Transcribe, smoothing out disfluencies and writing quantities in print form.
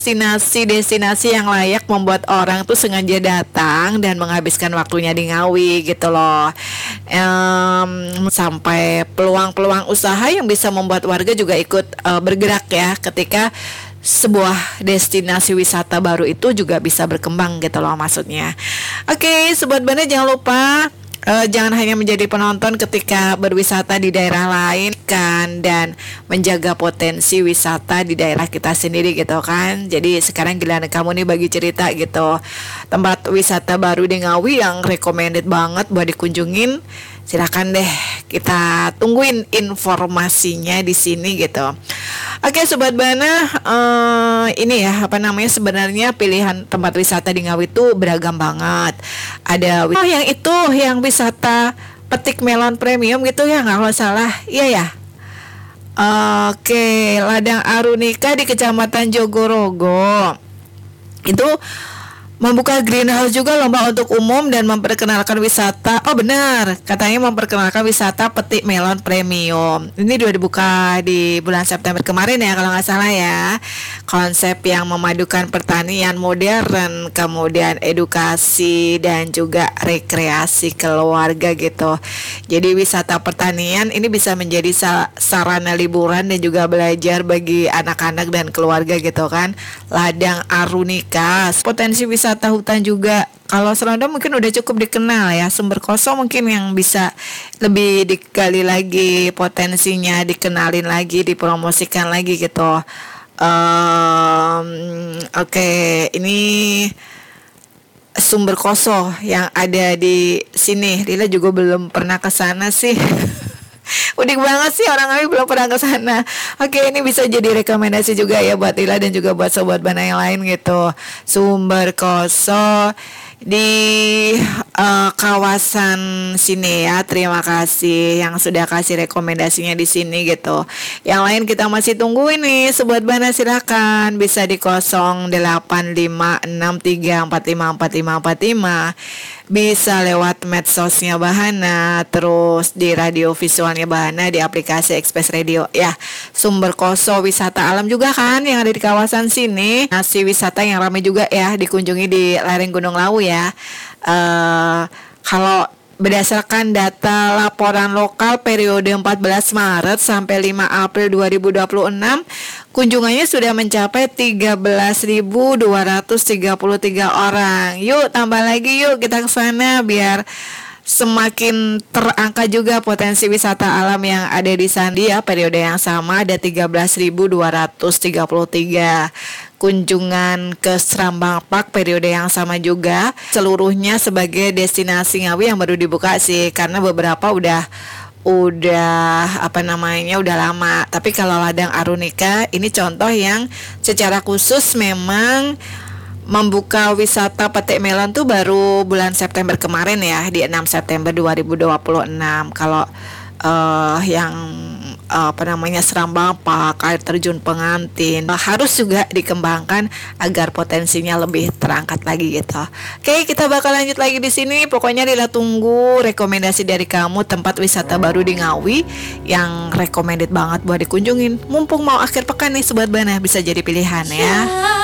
destinasi yang layak membuat orang tuh sengaja datang dan menghabiskan waktunya di Ngawi gitu loh. Sampai peluang-peluang usaha yang bisa membuat warga juga ikut bergerak ya ketika sebuah destinasi wisata baru itu juga bisa berkembang gitu loh maksudnya. Oke, Sobat Bana jangan lupa jangan hanya menjadi penonton ketika berwisata di daerah lain kan, dan menjaga potensi wisata di daerah kita sendiri gitu kan. Jadi sekarang giliran kamu nih bagi cerita gitu tempat wisata baru di Ngawi yang recommended banget buat dikunjungin. Silakan deh kita tungguin informasinya di sini gitu. Oke Sobat Bana, ini ya apa namanya, sebenarnya pilihan tempat wisata di Ngawi itu beragam banget. Ada yang itu yang wisata petik melon premium gitu ya, nggak salah, iya ya. Oke, Ladang Arunika di Kecamatan Jogorogo itu membuka greenhouse juga, lomba untuk umum dan memperkenalkan wisata. Oh benar, katanya memperkenalkan wisata petik melon premium. Ini sudah dibuka di bulan September kemarin ya kalau nggak salah ya. Konsep yang memadukan pertanian modern, kemudian edukasi dan juga rekreasi keluarga gitu. Jadi wisata pertanian ini bisa menjadi sarana liburan dan juga belajar bagi anak-anak dan keluarga gitu kan. Ladang Arunika, potensi wisata hutan juga. Kalau Serondong mungkin udah cukup dikenal ya. Sumber Kosong mungkin yang bisa lebih digali lagi potensinya, dikenalin lagi, dipromosikan lagi gitu. Oke, ini Sumber Kosong yang ada di sini. Lila juga belum pernah ke sana sih. Udik banget sih, orang kami belum pernah ke sana. Oke, ini bisa jadi rekomendasi juga ya buat Lila dan juga buat Sobat Bana yang lain gitu. Sumber Kosong di kawasan sini ya. Terima kasih yang sudah kasih rekomendasinya di sini gitu. Yang lain kita masih tunggu ini Sobat Bana, silakan bisa di 085634545455, bisa lewat medsosnya Bahana, terus di radio visualnya Bahana, di aplikasi Express Radio ya. Sumber Kosong wisata alam juga kan yang ada di kawasan sini. Nasi wisata yang ramai juga ya dikunjungi di lereng Gunung Lawu ya. Kalau berdasarkan data laporan lokal periode 14 Maret sampai 5 April 2026, kunjungannya sudah mencapai 13.233 orang. Yuk tambah lagi yuk kita ke sana biar semakin terangkat juga potensi wisata alam yang ada di sana ya. Periode yang sama ada 13.233 kunjungan ke Serambang Park periode yang sama juga, seluruhnya sebagai destinasi Ngawi yang baru dibuka sih, karena beberapa udah udah lama. Tapi kalau Ladang Arunika ini contoh yang secara khusus memang membuka wisata petik melon tuh baru bulan September kemarin ya, di 6 September 2026. Kalau yang Serambang Park, air terjun Pengantin harus juga dikembangkan agar potensinya lebih terangkat lagi gitu. Oke, kita bakal lanjut lagi di sini. Pokoknya Lila tunggu rekomendasi dari kamu tempat wisata baru di Ngawi yang recommended banget buat dikunjungin. Mumpung mau akhir pekan nih Sobat Bana, bisa jadi pilihan ya.